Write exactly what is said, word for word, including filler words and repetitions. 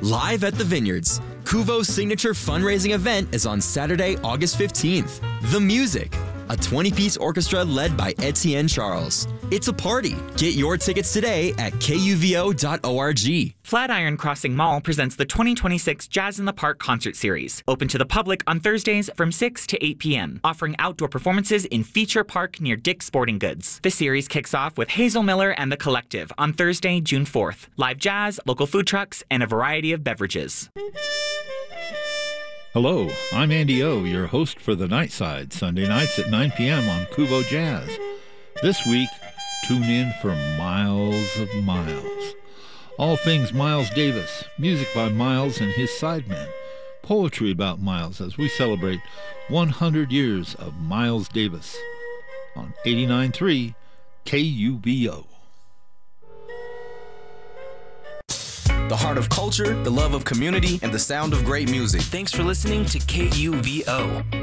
live at the Vineyards. Kuvo's signature fundraising event is on Saturday, August fifteenth. The Music, a twenty-piece orchestra led by Etienne Charles. It's a party. Get your tickets today at K U V O dot org. Flatiron Crossing Mall presents the twenty twenty-six Jazz in the Park concert series, open to the public on Thursdays from six to eight p.m., offering outdoor performances in Feature Park near Dick's Sporting Goods. The series kicks off with Hazel Miller and the Collective on Thursday, June fourth. Live jazz, local food trucks, and a variety of beverages. Hello, I'm Andy O, your host for The Nightside, Sunday nights at nine p.m. on Kuvo Jazz. This week, tune in for Miles of Miles. All things Miles Davis, music by Miles and his sidemen, poetry about Miles as we celebrate one hundred years of Miles Davis on eighty-nine point three K U V O. The heart of culture, the love of community, and the sound of great music. Thanks for listening to K U V O.